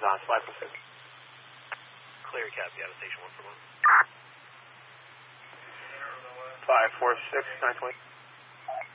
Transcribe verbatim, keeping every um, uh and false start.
on five four six. Clear, copy, out of station one for one. five four six, nine twenty.